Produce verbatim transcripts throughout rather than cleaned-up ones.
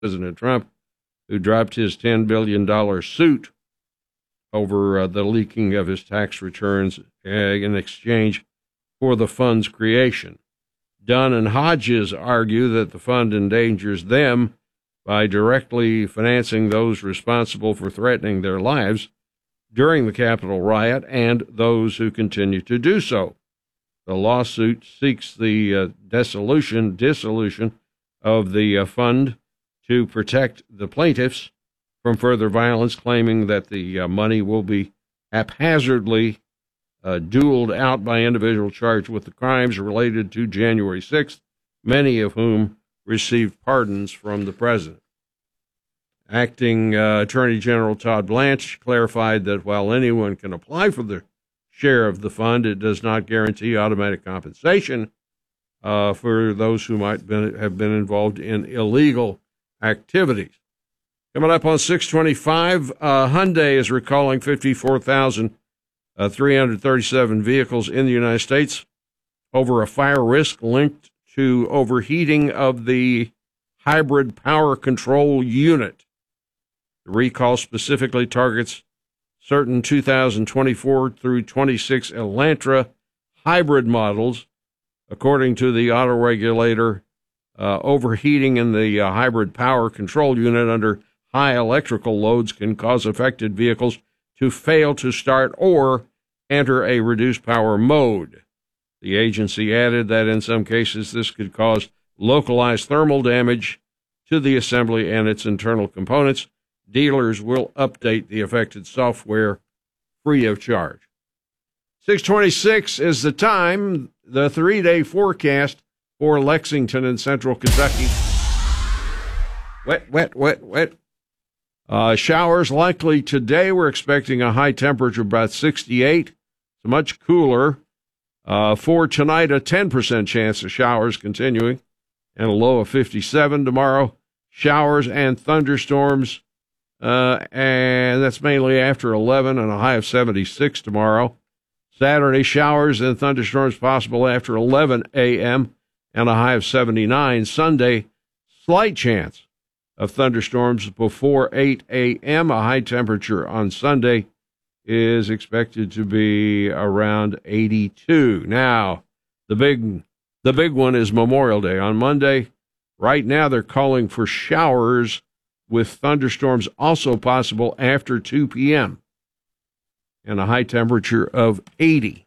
President Trump, who dropped his ten billion dollars suit over uh, the leaking of his tax returns uh, in exchange for the fund's creation. Dunn and Hodges argue that the fund endangers them by directly financing those responsible for threatening their lives during the Capitol riot and those who continue to do so. The lawsuit seeks the uh, dissolution, dissolution of the uh, fund to protect the plaintiffs from further violence, claiming that the uh, money will be haphazardly uh, doled out by individuals charged with the crimes related to January sixth, many of whom received pardons from the president. Acting uh, Attorney General Todd Blanche clarified that while anyone can apply for their share of the fund, it does not guarantee automatic compensation uh, for those who might been, have been involved in illegal activities. Coming up on six twenty-five, uh, Hyundai is recalling fifty-four thousand three hundred thirty-seven vehicles in the United States over a fire risk linked to overheating of the hybrid power control unit. The recall specifically targets certain two thousand twenty-four through twenty-six Elantra hybrid models. According to the auto regulator, uh, overheating in the uh, hybrid power control unit under high electrical loads can cause affected vehicles to fail to start or enter a reduced power mode. The agency added that in some cases this could cause localized thermal damage to the assembly and its internal components. Dealers will update the affected software free of charge. six twenty-six is the time, the three-day forecast for Lexington and central Kentucky. Wet, wet, wet, wet. Uh, showers likely today. We're expecting a high temperature of about sixty-eight. It's much cooler. Uh, for tonight, a ten percent chance of showers continuing and a low of fifty-seven. Tomorrow, showers and thunderstorms, uh, and that's mainly after eleven and a high of seventy-six tomorrow. Saturday, showers and thunderstorms possible after eleven a.m. and a high of seventy-nine. Sunday, slight chance of thunderstorms before eight a.m. A high temperature on Sunday is expected to be around eighty-two. Now, the big the big one is Memorial Day. On Monday, right now they're calling for showers with thunderstorms also possible after two p.m. and a high temperature of eighty.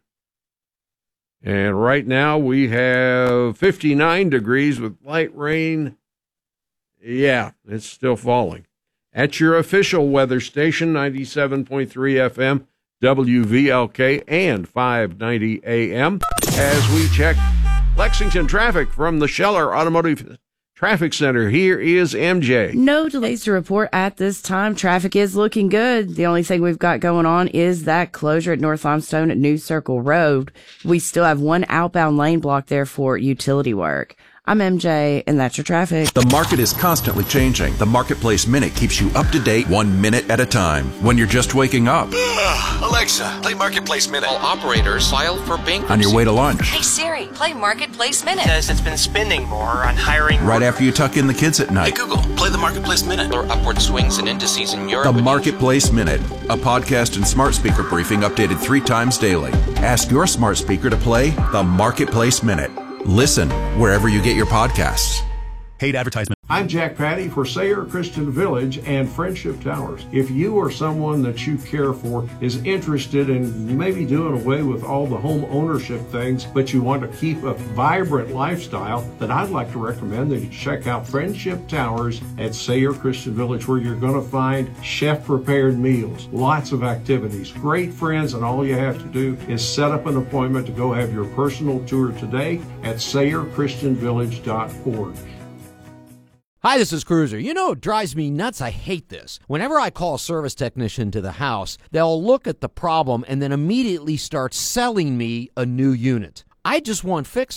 And right now we have fifty-nine degrees with light rain. Yeah, it's still falling. At your official weather station, ninety-seven point three F M, W V L K, and five ninety A M, as we check Lexington traffic from the Scheller Automotive Traffic Center. Here is M J. No delays to report at this time. Traffic is looking good. The only thing we've got going on is that closure at North Limestone at New Circle Road. We still have one outbound lane block there for utility work. I'm M J, and that's your traffic. The market is constantly changing. The Marketplace Minute keeps you up to date one minute at a time. When you're just waking up. Ugh, Alexa, play Marketplace Minute. All operators filed for bankruptcy. On your way to lunch. Hey Siri, play Marketplace Minute. Says it's been spending more on hiring. Right after you tuck in the kids at night. Hey Google, play the Marketplace Minute. Or upward swings in indices in Europe. The Marketplace Minute, a podcast and smart speaker briefing updated three times daily. Ask your smart speaker to play the Marketplace Minute. Listen wherever you get your podcasts. Paid advertisement. I'm Jack Patty for Sayre Christian Village and Friendship Towers. If you or someone that you care for is interested in maybe doing away with all the home ownership things, but you want to keep a vibrant lifestyle, then I'd like to recommend that you check out Friendship Towers at Sayre Christian Village, where you're going to find chef-prepared meals, lots of activities, great friends, and all you have to do is set up an appointment to go have your personal tour today at sayre christian village dot org. Hi, this is Cruiser. You know, it drives me nuts. I hate this. Whenever I call a service technician to the house, they'll look at the problem and then immediately start selling me a new unit. I just want fixers.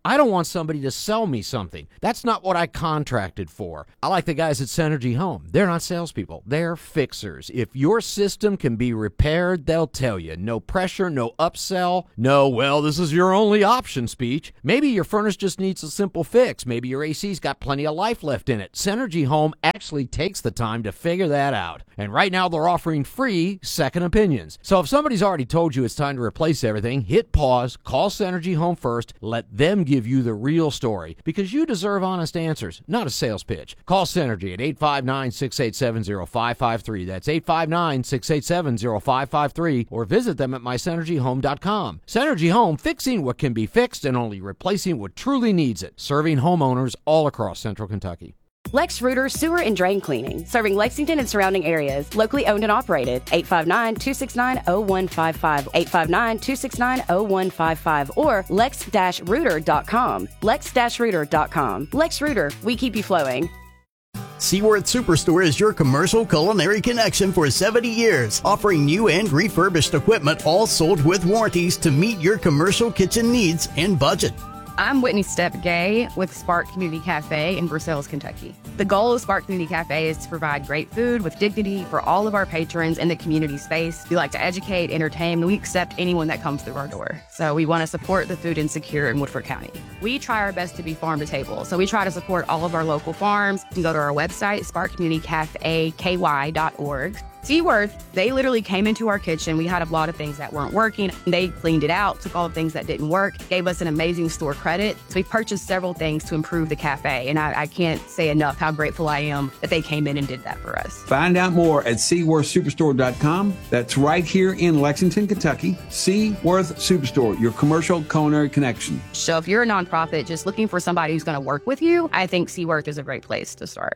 I don't want somebody to sell me something. That's not what I contracted for. I like the guys at Synergy Home. They're not salespeople. They're fixers. If your system can be repaired, they'll tell you. No pressure, no upsell, no, well, this is your only option speech. Maybe your furnace just needs a simple fix. Maybe your A C's got plenty of life left in it. Synergy Home actually takes the time to figure that out. And right now they're offering free second opinions. So if somebody's already told you it's time to replace everything, hit pause, call Synergy Home first, let them give you the real story, because you deserve honest answers, not a sales pitch. Call Synergy at eight five nine, six eight seven, zero five five three. That's eight five nine, six eight seven, zero five five three, or visit them at my synergy home dot com. Synergy Home, fixing what can be fixed and only replacing what truly needs it, serving homeowners all across Central Kentucky. Lex Reuter Sewer and Drain Cleaning, serving Lexington and surrounding areas, locally owned and operated. eight five nine, two six nine, zero one five five, eight five nine, two six nine, zero one five five, or lex dash reuter dot com. lex dash reuter dot com. Lex Reuter, we keep you flowing. Seaworth Superstore is your commercial culinary connection for seventy years, offering new and refurbished equipment, all sold with warranties to meet your commercial kitchen needs and budget. I'm Whitney Stepp-Gay with Spark Community Cafe in Versailles, Kentucky. The goal of Spark Community Cafe is to provide great food with dignity for all of our patrons in the community space. We like to educate, entertain, and we accept anyone that comes through our door. So we want to support the food insecure in Woodford County. We try our best to be farm to table. So we try to support all of our local farms. You can go to our website, spark community cafe k y dot org. Seaworth, they literally came into our kitchen. We had a lot of things that weren't working. They cleaned it out, took all the things that didn't work, gave us an amazing store credit. So we purchased several things to improve the cafe. And I, I can't say enough how grateful I am that they came in and did that for us. Find out more at seaworth superstore dot com. That's right here in Lexington, Kentucky. Seaworth Superstore, your commercial culinary connection. So if you're a nonprofit just looking for somebody who's going to work with you, I think Seaworth is a great place to start.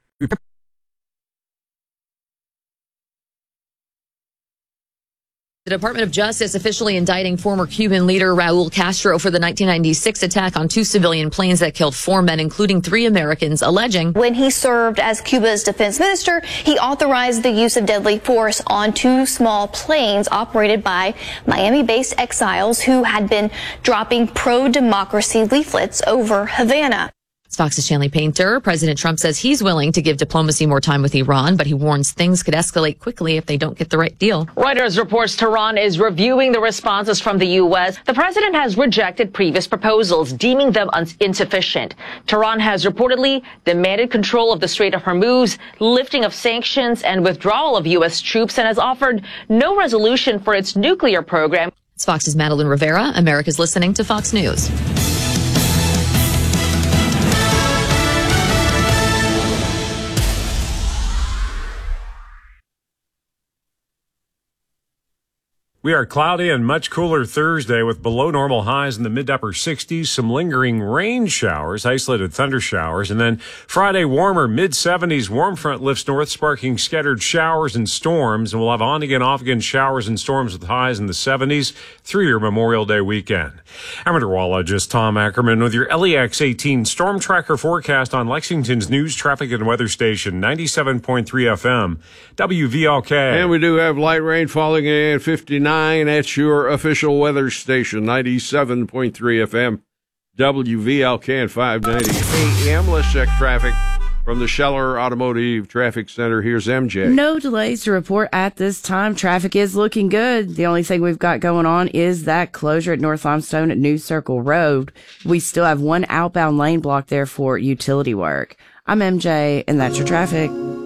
The Department of Justice officially indicting former Cuban leader Raul Castro for the nineteen ninety-six attack on two civilian planes that killed four men, including three Americans, alleging when he served as Cuba's defense minister, he authorized the use of deadly force on two small planes operated by Miami-based exiles who had been dropping pro-democracy leaflets over Havana. Fox's Chanley Painter. President Trump says he's willing to give diplomacy more time with Iran, but he warns things could escalate quickly if they don't get the right deal. Reuters reports Tehran is reviewing the responses from the U S. The president has rejected previous proposals, deeming them insufficient. Tehran has reportedly demanded control of the Strait of Hormuz, lifting of sanctions, and withdrawal of U S troops, and has offered no resolution for its nuclear program. It's Fox's Madeline Rivera. America's listening to Fox News. We are cloudy and much cooler Thursday with below normal highs in the mid to upper sixties, some lingering rain showers, isolated thunder showers, and then Friday warmer mid seventies. Warm front lifts north, sparking scattered showers and storms, and we'll have on again, off again showers and storms with highs in the seventies through your Memorial Day weekend. I'm meteorologist Tom Ackerman with your L E X eighteen Storm Tracker forecast on Lexington's news, traffic, and weather station, ninety-seven point three F M, W V L K. And we do have light rain falling in fifty-nine. At your official weather station, ninety-seven point three F M, W V L K and five ninety A M. Let's check traffic from the Scheller Automotive Traffic Center. Here's M J. No delays to report at this time. Traffic is looking good. The only thing we've got going on is that closure at North Limestone at New Circle Road. We still have one outbound lane block there for utility work. I'm M J, and that's your traffic.